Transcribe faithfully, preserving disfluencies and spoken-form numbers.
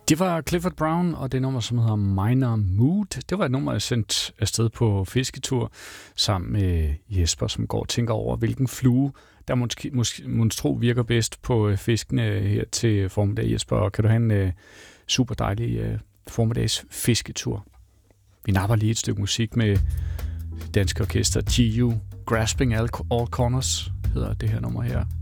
Det var Clifford Brown, og det nummer, som hedder Minor Mood. Det var et nummer, jeg sendte afsted på fisketur sammen med Jesper, som går og tænker over, hvilken flue, der måske, måske monstro virker bedst på fiskene her til formiddag, Jesper. Og kan du have en uh, super dejlig uh, formiddags fisketur? Vi napper lige et stykke musik med dansk orkester G U. Grasping All, All Corners hedder det her nummer her.